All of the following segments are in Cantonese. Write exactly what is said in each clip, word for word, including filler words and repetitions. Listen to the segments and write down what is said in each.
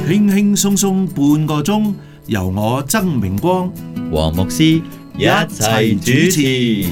輕輕鬆鬆半個鐘，由我曾明光、 黃牧師一齊主持。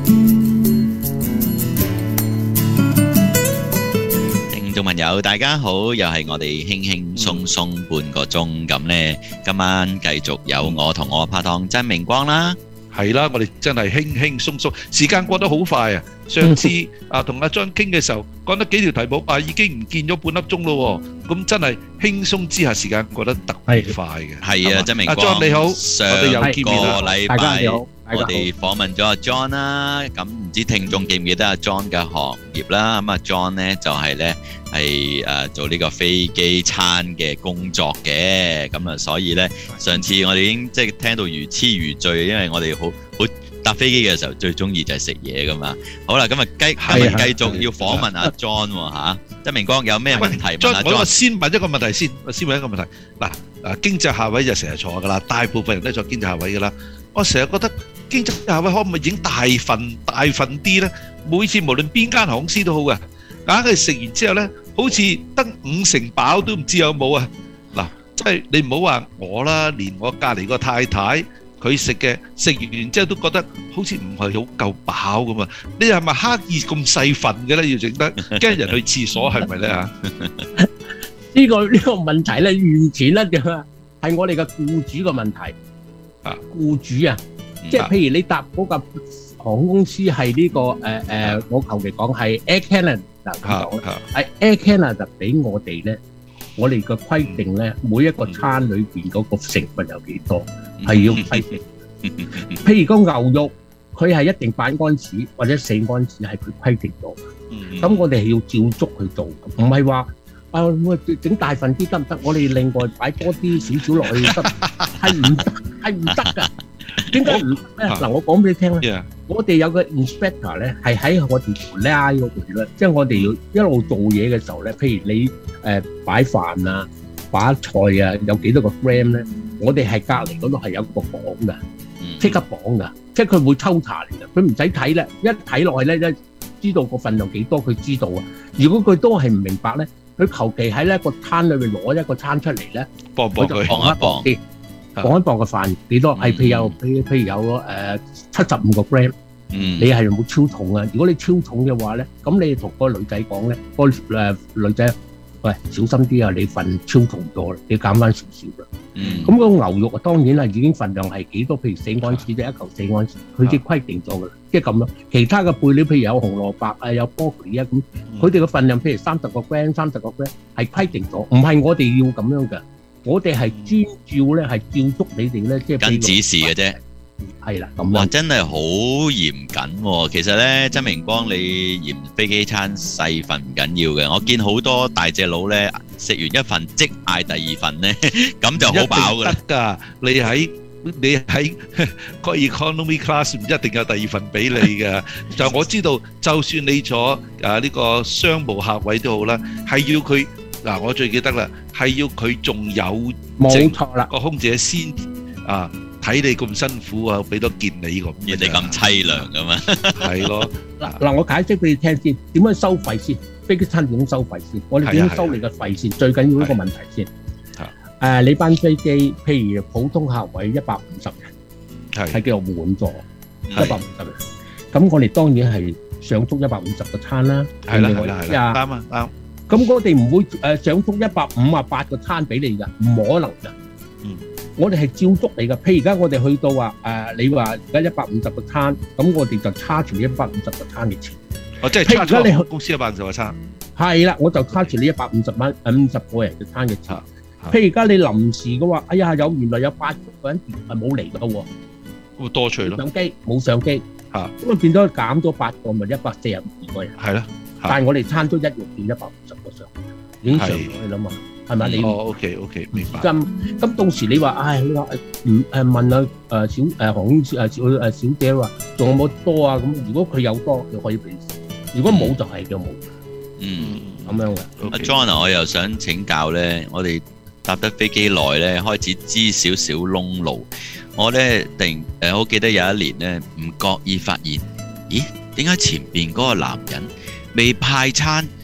聽眾朋友，大家好，又係我哋輕輕鬆鬆半個鐘咁呢。今晚繼續有我同我拍檔曾明光啦。 係啦，我哋真係輕輕鬆鬆，時間過得好快啊！上次啊同阿 John 傾嘅時候，講得幾條題目啊，已經唔見咗半粒鐘咯。咁真係輕鬆之下，時間過得特別快嘅。 係啊，曾明光。 阿 John 你好，我哋又見面啦。 上個禮拜我哋訪問咗阿 John 啦，咁唔知聽眾記唔記得阿 John 嘅行業啦？咁阿 John 咧就係咧係誒做呢個飛機餐嘅工作嘅，咁啊所以咧上次我哋已經即係聽到如痴如醉，因為我哋好好搭飛機嘅時候最中意就係食嘢噶嘛。好啦，咁啊繼今日繼續要訪問阿 John 喎嚇，曾明光有咩問題問阿 John？ 我先問一個問題先，我先問一個問題。嗱誒經濟客位就成日坐噶啦，大部分人都坐經濟客位噶啦。我成日覺得經濟客位可唔可以影大份大份啲咧？每次無論邊間航空公司都好嘅，硬係食完之後咧，好似得五成飽都唔知有冇啊！嗱，即係你唔好話我啦，連我隔離個太太佢食嘅食完之後都覺得好似唔係好夠飽咁啊！你係咪刻意咁細份嘅咧？要整得驚人去廁所係咪咧嚇？ 呢個呢個問題咧，完全咧就係我哋嘅僱主嘅問題。啊，僱主啊，即係譬如你搭嗰架航空公司係呢個誒誒，我求其講係 Air Canada 咁講，係 Air Canada 俾我哋咧，我哋嘅規定咧，每一個餐裏邊嗰個成分有幾多，係要規定。譬如個牛肉，佢係一定八安士或者四安士係佢規定咗，咁我哋係要照足去做，唔係話。啊！整大份啲得唔得？我哋另外擺多啲少少落去得，係唔得，係唔得㗎。點解唔得咧？嗱，我講俾你聽啦。我哋有個 inspector 咧，係喺我哋條 line 嗰度咧，即係我哋要一路做嘢嘅時候咧，譬如你誒擺飯啊、擺菜啊，有幾多個 gram 咧？我哋係隔離嗰度係有個磅㗎，即刻磅㗎，即係佢會抽查嚟㗎，佢唔使睇咧，一睇落去咧，一知道個份量幾多，佢知道啊。如果佢都係唔明白咧，佢求其喺呢個攤裏邊攞一個餐出嚟咧， 磅磅佢磅一磅先，磅一磅個飯幾多？係譬如有譬譬如有誒七十五個 gram，你係冇超重啊？如果你超重嘅話咧，咁你同個女仔講咧，個誒女仔，喂，小心啲啊！你份超重咗啦，你減翻少少啦。咁個牛肉啊，當然係已經份量係幾多？譬如四安士即係一嚿四安士，佢已經規定咗噶啦，即係咁咯。其他嘅配料，譬如有紅蘿蔔啊，有 broccoli 啊，咁佢哋嘅份量，譬如三十個 gram、三十個 gram 係規定咗，唔係我哋要咁樣嘅。我哋係專照咧，係照足你哋咧，即係跟指示嘅啫。 係啦，咁哇，真係好嚴謹喎！其實咧，曾明光你嫌飛機餐細份唔緊要嘅，我見好多大隻佬咧食完一份即嗌第二份咧，咁就好飽㗎啦。 得㗎，你喺你喺個 economy class 唔一定有第二份俾你㗎。就我知道，就算你坐啊呢個商務客位都好啦，係要佢嗱，我最記得啦，係要佢仲有冇錯啦， 個空姐先啊。睇你咁辛苦啊，俾多件你咁， 人哋咁凄涼㗎嘛， 係咯。 嗱嗱，我解釋俾你聽先，點樣收費先？飛機餐點收費先？我哋點樣收你嘅費先？最緊要一個問題先。誒，你班飛機，譬如普通客位一百五十人，係叫做滿座，一百五十人。咁我哋當然係上足一百五十個餐啦。 係啦係啦係啦，啱啊啱。咁我哋唔會誒上足一百五啊八個餐俾你㗎，唔可能㗎。嗯。我哋係照足你㗎，譬如而家我哋去到話誒，你話而家一百五十個餐，咁我哋就差住你一百五十個餐嘅錢。 哦，即係差咗你公司一百五十個餐。係啦，我就差住你一百五十蚊誒五十個人嘅餐嘅錢。譬如而家你臨時嘅話，哎呀有原來有八個人係冇嚟㗎喎， 會多除咯。 相機冇相機嚇，咁啊變咗減咗八個，咪一百四十二個人。 係咯， 但係我哋餐都一樣變一百五十個上，已經上咗去啦嘛。係咪你？ 哦 ，OK OK，明白。 咁咁到時你話，唉，你話唔誒問啊誒小誒航空誒小誒小姐話，仲有冇多啊？咁如果佢有多，就可以俾；如果冇就係叫冇。 嗯， 咁樣嘅。 阿 John 啊，我又想請教咧，我哋搭得飛機耐咧，開始知少少窿路。我咧突然誒，好記得有一年咧，唔覺意發現，咦？點解前邊嗰個男人未派餐？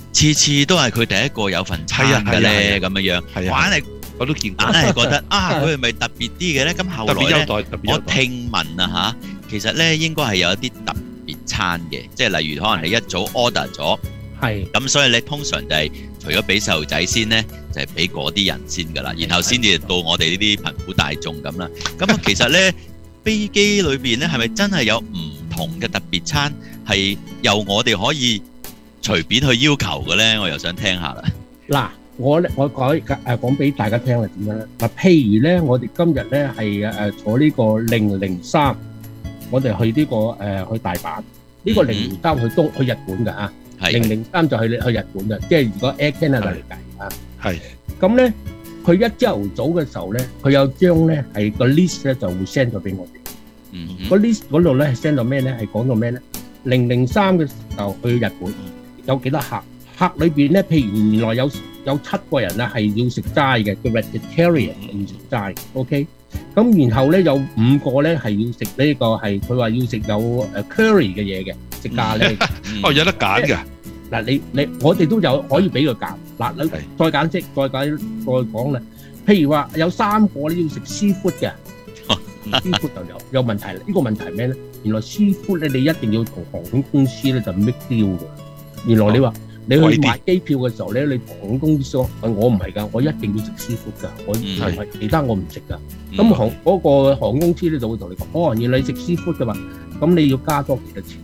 次次都係佢第一個有份餐嘅咧，咁樣樣， 係啊， 硬係我都見過， 硬係覺得啊，佢係咪特別啲嘅咧？咁後來咧，我聽聞啊嚇，其實咧應該係有一啲特別餐嘅，即係例如可能你一早 order 咗， 係咁，所以你通常就係除咗俾細路仔先咧，就係俾嗰啲人先㗎啦，然後先至到我哋呢啲貧苦大眾咁啦。咁啊，其實咧飛機裏邊咧係咪真係有唔同嘅特別餐係由我哋可以隨便去要求嘅咧？我又想聽下啦。 嗱，我咧我講誒講俾大家聽係點樣咧？嗱，譬如咧，我哋今日咧係誒坐呢個零零三，我哋去呢個誒去大阪，呢個零零三去東去日本㗎啊，零零三就去去日本嘅，即係如果 Air Canada 嚟計啊，係咁咧，佢一朝頭早嘅時候咧，佢有張咧係個 list 咧就會 send 咗俾我哋。嗯，個 list 嗰度咧係 send 到咩咧？係講到咩咧？零零三嘅時候去日本有幾多客？客裏邊咧，譬如原來有有七個人咧係要食齋嘅，叫 vegetarian 唔食齋 ，OK。咁然後咧有五個咧係要食呢個係佢話要食有誒 curry 嘅嘢嘅，食咖喱。 哦，有得揀嘅。 嗱，你你我哋都有可以俾佢揀。嗱，你再揀即再解再講啦。譬如話有三個咧要食 seafood 嘅。seafood 就有有問題啦，呢個問題係咩咧？原來 seafood 咧，你一定要同航空公司咧就 make deal 嘅。原來你話你去買機票嘅時候咧，你同航空公司講，我唔係㗎，我一定要食 seafood 㗎，我係其他我唔食㗎。咁航嗰個航空公司咧就會同你講，哦，原來你食 seafood 嘅嘛，咁你要加多幾多錢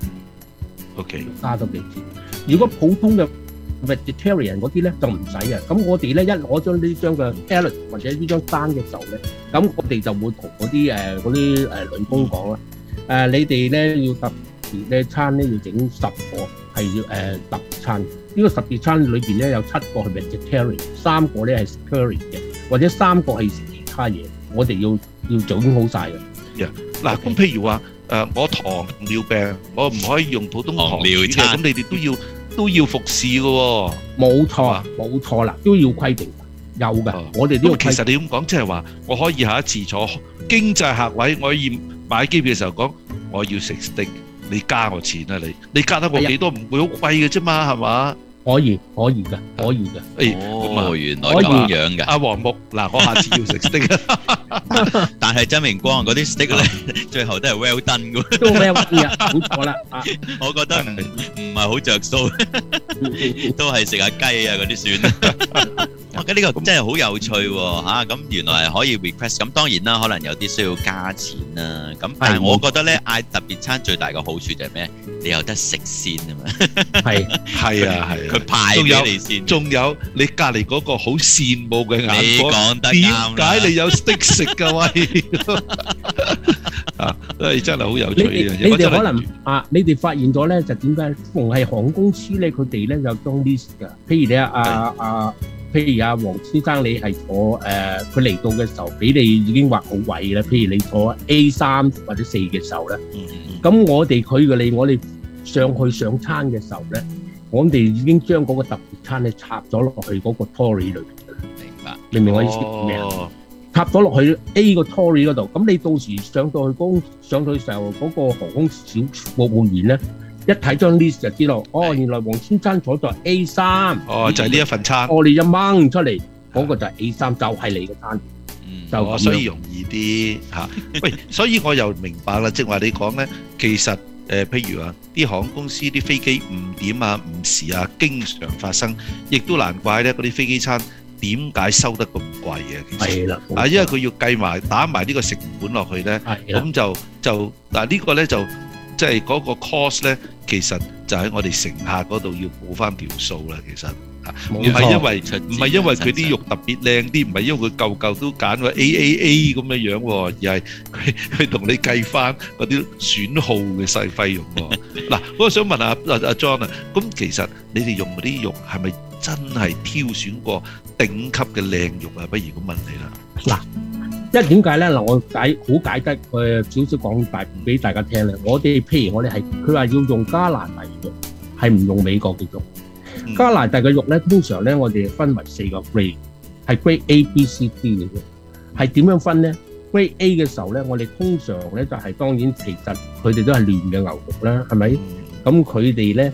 ？OK， 加多幾錢？如果普通嘅 vegetarian 嗰啲咧就唔使嘅，咁我哋咧一攞張呢張嘅 pallet 或者呢張單嘅時候咧，咁我哋就會同嗰啲誒嗰啲誒女工講啦，誒你哋咧要特別咧餐咧要整十個係要誒特別餐，呢個特別餐裏邊咧有七個係 vegetarian， 三個咧係 curry 嘅，或者三個係食其他嘢，我哋要要整好曬嘅。 嗱，咁譬如話誒我糖尿病，我唔可以用普通糖尿餐，咁你哋都要。都要服侍嘅喎， 冇錯，冇錯啦，都要規定有嘅。我哋都要。其實你咁講，即係話我可以下一次坐經濟客位，我要買機票嘅時候講，我要食 steak，你加我錢啊你，你加得我幾多唔會好貴嘅啫嘛，係嘛？ 可以，可以嘅，可以嘅。 哦，原來咁樣嘅。 阿黃木，嗱，我下次要食 steak。 但係真明光嗰啲 steak 咧，最後都係 well done 嘅。 都 well done 啊，冇錯啦。 我覺得唔唔係好着數，都係食下雞啊嗰啲算。哇！咁呢個真係好有趣喎嚇。咁原來係可以 request。咁當然啦，可能有啲需要加錢啦。咁但係我覺得咧，嗌特別餐最大嘅好處就係咩？你有得食先啊嘛。係係啊係啊。佢派俾你先， 仲有你隔離嗰個好羨慕嘅眼光， 講得啱， 點解你有 steak 食嘅喂？啊，誒真係好有趣嘅嘢。 你哋可能啊，你哋發現咗咧，就點解逢係航空公司咧，佢哋咧有張 list 㗎。譬如你啊啊啊，譬如阿黃先生，你係坐誒，佢嚟到嘅時候，俾你已經劃好位啦。譬如你坐 A 三或者四嘅時候咧，咁我哋佢嘅你，我哋上去上餐嘅時候咧。我哋已經將嗰個特別餐咧插咗落去嗰個 trolley 裏邊㗎啦。明白，明唔明我意思咩啊？插咗落去 A 個 trolley 嗰度，咁你到時上到去公上到去時候，嗰個航空小服務員咧一睇張 list 就知道，哦，原來黃先生坐在 A 三， 哦，就係呢一份餐。 我哋一掹出嚟，嗰個就係 A 三，就係你嘅餐。 嗯，就所以容易啲嚇。喂，所以我又明白啦，即係話你講咧，其實。誒、呃，譬如話啲航空公司啲飛機誤點啊、誤時啊，經常發生，亦都難怪咧嗰啲飛機餐點解收得咁貴啊？其實係啦，啊，因為佢要計埋打埋呢個成本落去咧，咁就就嗱、啊這個、呢個咧就即係嗰個 cost 咧，其實就喺我哋乘客嗰度要補翻條數啦，其實。唔係因為唔係因為佢啲肉特別靚啲，唔係因為佢嚿嚿都揀個 A A A 咁嘅樣喎，而係佢佢同你計翻嗰啲損耗嘅細費用喎。嗱，我想問下阿阿 John 啊，咁其實你哋用嗰啲肉係咪真係挑選過頂級嘅靚肉啊？不如咁問你啦。 嗱，因為點解咧？嗱，我解好解得誒少少講大俾大家聽咧。我哋譬如我哋係佢話要用加拿大肉，係唔用美國嘅肉。加拿大嘅肉咧，通常咧我哋分為四個 grade， 係 grade A、B、C、D 嘅啫。係點樣分咧 ？grade A 嘅時候咧，我哋通常咧就係、是、當然其實佢哋都係嫩嘅牛肉啦，係咪？咁佢哋咧就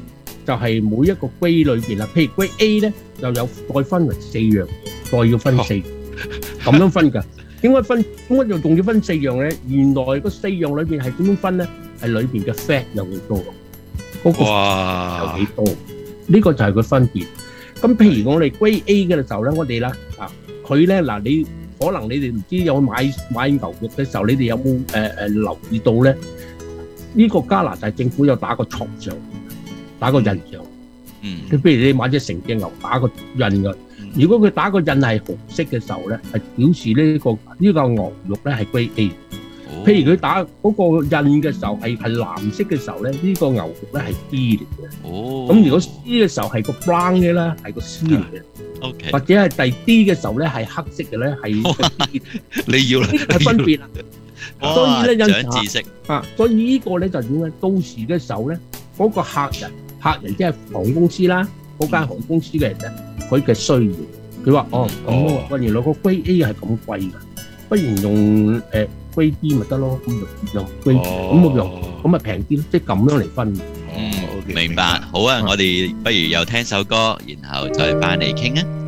就係每一個 grade 裏邊啦，譬如 grade A 咧，又有再分為四樣，再要分四，咁樣分㗎。點解分？點解又仲要分四樣咧？原來嗰四樣裏邊係點樣分咧？係裏邊嘅 fat 有幾多，嗰個有幾多？呢個就係佢分別。咁譬如我哋 grade A 嘅時候咧，我哋啦啊，佢咧嗱，你可能你哋唔知有買買牛肉嘅時候，你哋有冇誒誒留意到咧？呢個加拿大政府有打個戳上，打個印上。 嗯。 你譬如你買隻成隻牛打個印㗎。如果佢打個印係紅色嘅時候咧，係表示呢個呢個牛肉咧係 grade A。譬如佢打嗰個印嘅時候係係藍色嘅時候咧，呢個牛肉咧係 B 嚟嘅。 哦。 咁如果 C 嘅時候係個 brown 嘅咧，係個 C 嚟嘅。 OK。 或者係第 D 嘅時候咧係黑色嘅咧係個 D。 你要啦， 係分別啦。所以咧， 長知識啊，所以呢個咧就點咧？到時嘅時候咧，嗰個客人客人即係航空公司啦，嗰間航空公司嘅人咧。佢嘅需要，佢話哦咁咯，喂原來個 grade A 係咁貴㗎，不如用誒 grade B 咪得咯，咁就用 grade，咁咪用，咁咪平啲咯，即係咁樣嚟分。 嗯，明白。好啊，我哋不如又聽首歌，然後再翻嚟傾啊。